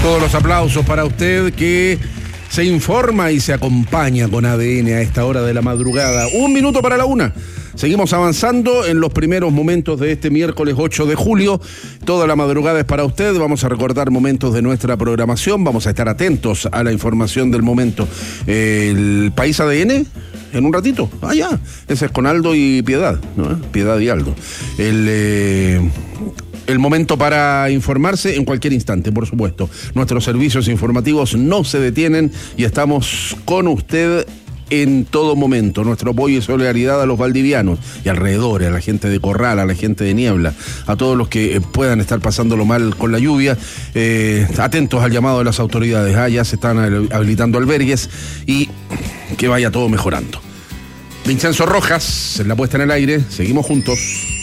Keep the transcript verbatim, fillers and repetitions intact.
Todos los aplausos para usted que se informa y se acompaña con A D N a esta hora de la madrugada. Un minuto para la una. Seguimos avanzando en los primeros momentos de este miércoles ocho de julio. Toda la madrugada es para usted. Vamos a recordar momentos de nuestra programación. Vamos a estar atentos a la información del momento. El País A D N, en un ratito. Ah, ya. Ese es con Aldo y Piedad, ¿no? Piedad y Aldo. El... Eh... El momento para informarse en cualquier instante, por supuesto. Nuestros servicios informativos no se detienen y estamos con usted en todo momento. Nuestro apoyo y solidaridad a los valdivianos y alrededores, a la gente de Corral, a la gente de Niebla, a todos los que puedan estar pasándolo mal con la lluvia. Eh, atentos al llamado de las autoridades. Ah, ya se están habilitando albergues y que vaya todo mejorando. Vincenzo Rojas, en la puesta en el aire. Seguimos juntos.